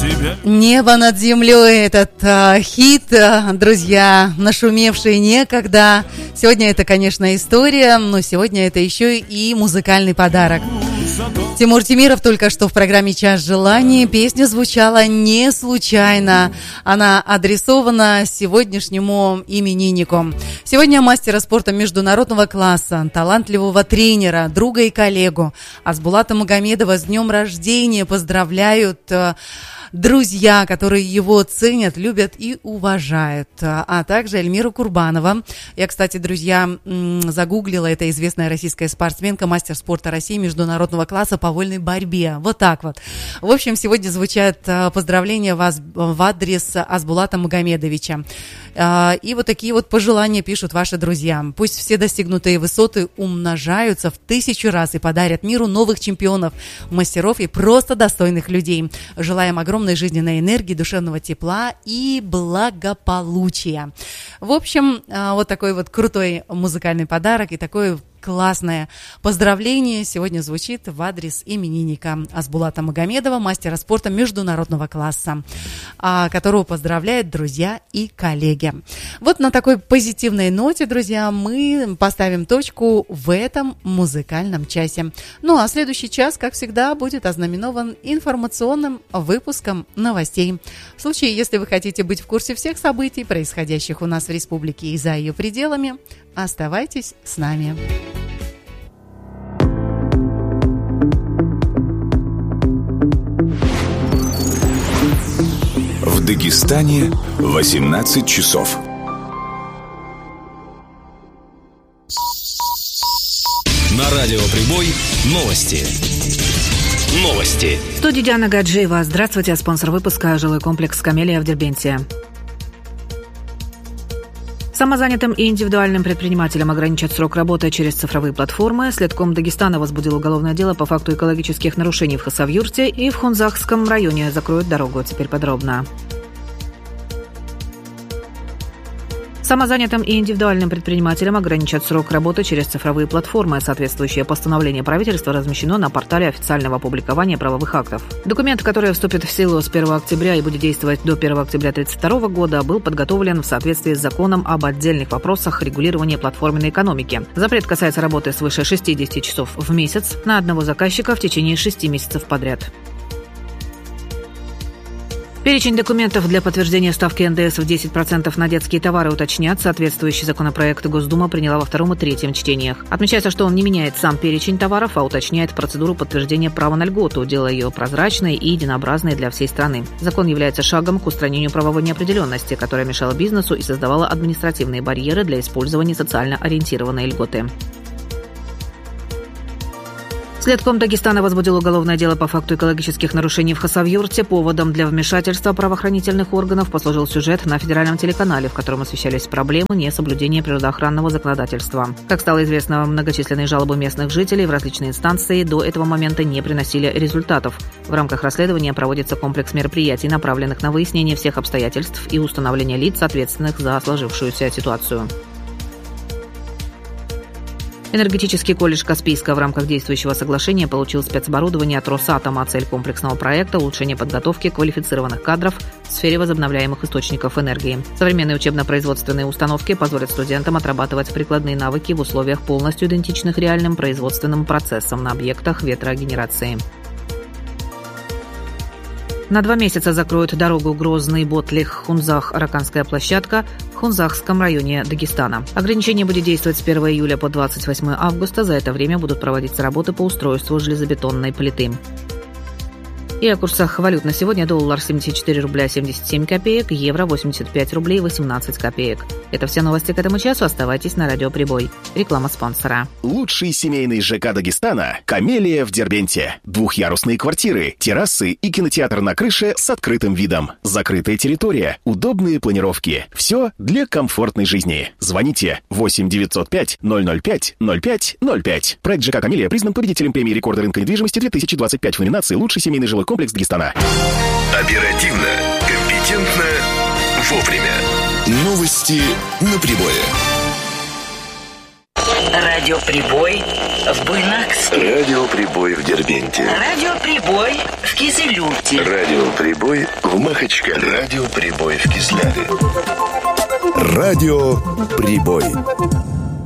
Небо над землей, этот хит, друзья, нашумевший некогда. Сегодня это, конечно, история, но сегодня это еще и музыкальный подарок. Тимур Темиров только что в программе «Час желаний». Песня звучала не случайно. Она адресована сегодняшнему имениннику. Сегодня мастера спорта международного класса, талантливого тренера, друга и коллегу Азбулата Магомедова с днем рождения поздравляют друзья, которые его ценят, любят и уважают, а также Эльмиру Курбанова. Я, кстати, друзья, загуглила, это известная российская спортсменка, мастер спорта России международного класса по вольной борьбе. Вот так вот. В общем, сегодня звучат поздравления в адрес Азбулата Магомедовича. И вот такие вот пожелания пишут ваши друзья. Пусть все достигнутые высоты умножаются в 1000 раз и подарят миру новых чемпионов, мастеров и просто достойных людей. Желаем огромной жизненной энергии, душевного тепла и благополучия. В общем, вот такой вот крутой музыкальный подарок и такой классное поздравление сегодня звучит в адрес именинника Азбулата Магомедова, мастера спорта международного класса, которого поздравляют друзья и коллеги. Вот на такой позитивной ноте, друзья, мы поставим точку в этом музыкальном часе. Ну а следующий час, как всегда, будет ознаменован информационным выпуском новостей. В случае, если вы хотите быть в курсе всех событий, происходящих у нас в республике и за ее пределами, оставайтесь с нами. В Дагестане 18 часов. На радио «Прибой» новости. Новости. В студии Диана Гаджиева. Здравствуйте, спонсор выпуска «Жилой комплекс «Камелия» в Дербенте». Самозанятым и индивидуальным предпринимателям ограничат срок работы через цифровые платформы. Следком Дагестана возбудил уголовное дело по факту экологических нарушений в Хасавюрте и в Хунзахском районе. Закроют дорогу. Теперь подробно. Самозанятым и индивидуальным предпринимателям ограничат срок работы через цифровые платформы. Соответствующее постановление правительства размещено на портале официального опубликования правовых актов. Документ, который вступит в силу с 1 октября и будет действовать до 1 октября 1932 года, был подготовлен в соответствии с законом об отдельных вопросах регулирования платформенной экономики. Запрет касается работы свыше 60 часов в месяц на одного заказчика в течение 6 месяцев подряд. Перечень документов для подтверждения ставки НДС в 10% на детские товары уточнят. Соответствующий законопроект Госдума приняла во втором и третьем чтениях. Отмечается, что он не меняет сам перечень товаров, а уточняет процедуру подтверждения права на льготу, делая ее прозрачной и единообразной для всей страны. Закон является шагом к устранению правовой неопределенности, которая мешала бизнесу и создавала административные барьеры для использования социально ориентированной льготы. Следком Дагестана возбудил уголовное дело по факту экологических нарушений в Хасавюрте. Поводом для вмешательства правоохранительных органов послужил сюжет на федеральном телеканале, в котором освещались проблемы несоблюдения природоохранного законодательства. Как стало известно, многочисленные жалобы местных жителей в различные инстанции до этого момента не приносили результатов. В рамках расследования проводится комплекс мероприятий, направленных на выяснение всех обстоятельств и установление лиц, ответственных за сложившуюся ситуацию. Энергетический колледж Каспийска в рамках действующего соглашения получил спецоборудование от Росатома. Цель комплексного проекта – улучшение подготовки квалифицированных кадров в сфере возобновляемых источников энергии. Современные учебно-производственные установки позволят студентам отрабатывать прикладные навыки в условиях полностью идентичных реальным производственным процессам на объектах ветрогенерации. На 2 месяца закроют дорогу Грозный-Ботлих-Хунзах Араканская площадка в Хунзахском районе Дагестана. Ограничение будет действовать с 1 июля по 28 августа. За это время будут проводиться работы по устройству железобетонной плиты. И о курсах валют на сегодня: доллар 74 рубля 77 копеек, евро 85 рублей 18 копеек. Это все новости к этому часу. Оставайтесь на радио «Прибой». Реклама спонсора. Лучший семейный ЖК Дагестана – «Камелия» в Дербенте. 2-ярусные квартиры, террасы и кинотеатр на крыше с открытым видом. Закрытая территория, удобные планировки. Все для комфортной жизни. Звоните 8 905 005 05 05. Проект ЖК «Камелия» признан победителем премии рекорда рынка недвижимости 2025 в номинации «Лучший семейный жилой комплекс Дагестана». Оперативно, компетентно, вовремя. Новости на Прибое. Радиоприбой в Буйнакске. Радиоприбой в Дербенте. Радиоприбой в Кизилюрте. Радиоприбой в Махачкале. Радиоприбой в Кизляре. Радиоприбой.